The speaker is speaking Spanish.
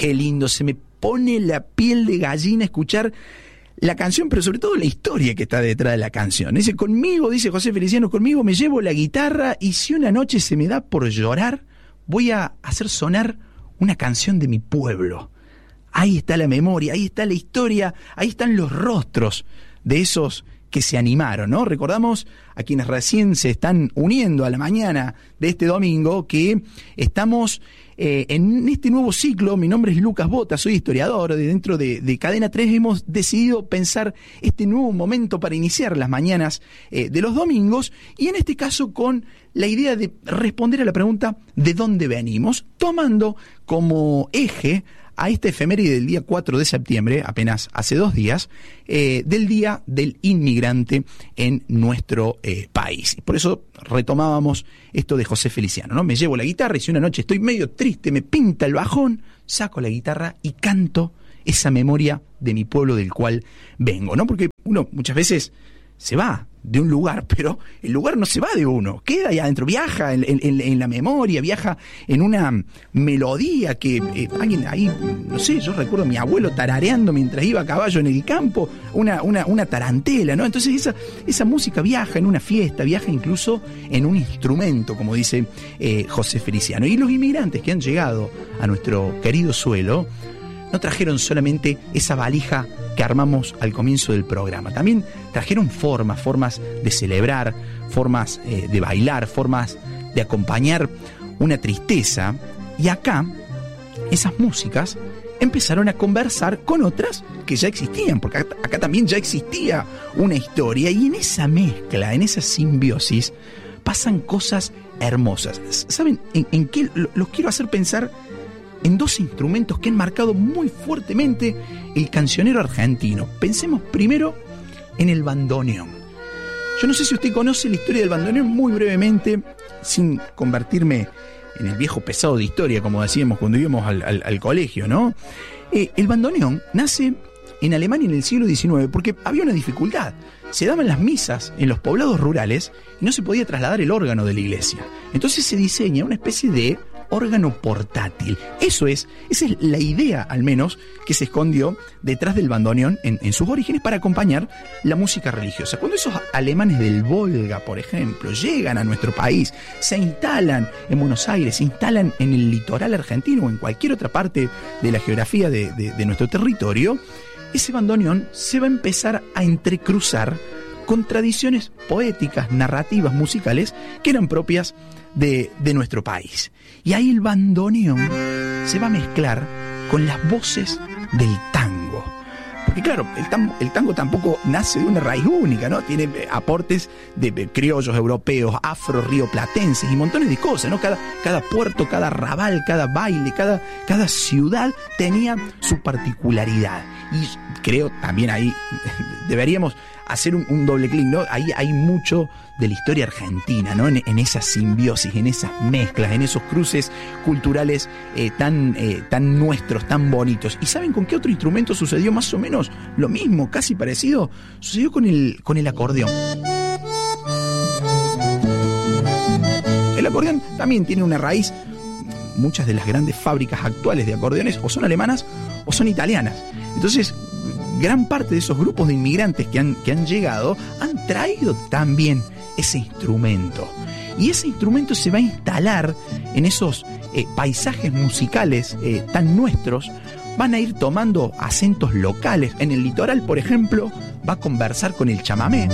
qué lindo, se me pone la piel de gallina escuchar la canción, pero sobre todo la historia que está detrás de la canción. Dice, conmigo, dice José Feliciano, conmigo me llevo la guitarra y si una noche se me da por llorar, voy a hacer sonar una canción de mi pueblo. Ahí está la memoria, ahí está la historia, ahí están los rostros de esos que se animaron, ¿no? Recordamos a quienes recién se están uniendo a la mañana de este domingo que estamos en este nuevo ciclo. Mi nombre es Lucas Bota, soy historiador. Dentro de Cadena 3 hemos decidido pensar este nuevo momento para iniciar las mañanas de los domingos, y en este caso con la idea de responder a la pregunta ¿de dónde venimos?, tomando como eje a esta efeméride del día 4 de septiembre, apenas hace 2 días, del Día del Inmigrante en nuestro país. Por eso retomábamos esto de José Feliciano, ¿no? Me llevo la guitarra y si una noche estoy medio triste, me pinta el bajón, saco la guitarra y canto esa memoria de mi pueblo del cual vengo, ¿no? Porque uno muchas veces se va de un lugar, pero el lugar no se va de uno, queda ahí adentro, viaja en la memoria, viaja en una melodía que alguien ahí, no sé, yo recuerdo a mi abuelo tarareando mientras iba a caballo en el campo, una tarantela, ¿no? Entonces esa música viaja en una fiesta, viaja incluso en un instrumento, como dice José Feliciano. Y los inmigrantes que han llegado a nuestro querido suelo no trajeron solamente esa valija que armamos al comienzo del programa. También trajeron formas de celebrar, formas de bailar, formas de acompañar una tristeza. Y acá, esas músicas empezaron a conversar con otras que ya existían, porque acá también ya existía una historia, y en esa mezcla, en esa simbiosis, pasan cosas hermosas. ¿Saben en qué los quiero hacer pensar? En 2 instrumentos que han marcado muy fuertemente el cancionero argentino. Pensemos primero en el bandoneón. Yo no sé si usted conoce la historia del bandoneón muy brevemente, sin convertirme en el viejo pesado de historia, como decíamos cuando íbamos al colegio, ¿no? El bandoneón nace en Alemania en el siglo XIX porque había una dificultad. Se daban las misas en los poblados rurales y no se podía trasladar el órgano de la iglesia. Entonces se diseña una especie de órgano portátil. Esa es la idea, al menos, que se escondió detrás del bandoneón en sus orígenes para acompañar la música religiosa. Cuando esos alemanes del Volga, por ejemplo, llegan a nuestro país, se instalan en Buenos Aires, se instalan en el litoral argentino o en cualquier otra parte de la geografía de nuestro territorio, ese bandoneón se va a empezar a entrecruzar con tradiciones poéticas, narrativas, musicales que eran propias de nuestro país. Y ahí el bandoneón se va a mezclar con las voces del tango. Porque claro, el tango tampoco nace de una raíz única, ¿no? Tiene aportes de criollos europeos, afro-rioplatenses y montones de cosas, ¿no? Cada puerto, cada arrabal, cada baile, cada ciudad tenía su particularidad. Y creo también ahí deberíamos hacer un doble clic, ¿no? Ahí hay mucho de la historia argentina, ¿no? En esa simbiosis, en esas mezclas, en esos cruces culturales tan nuestros, tan bonitos. ¿Y saben con qué otro instrumento sucedió más o menos lo mismo, casi parecido? Sucedió con el acordeón. El acordeón también tiene una raíz. Muchas de las grandes fábricas actuales de acordeones o son alemanas o son italianas. Entonces, gran parte de esos grupos de inmigrantes que han llegado han traído también ese instrumento. Y ese instrumento se va a instalar en esos paisajes musicales tan nuestros. Van a ir tomando acentos locales. En el litoral, por ejemplo, va a conversar con el chamamé.